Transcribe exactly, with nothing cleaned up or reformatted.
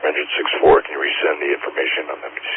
ended six four. Can you resend the information on them?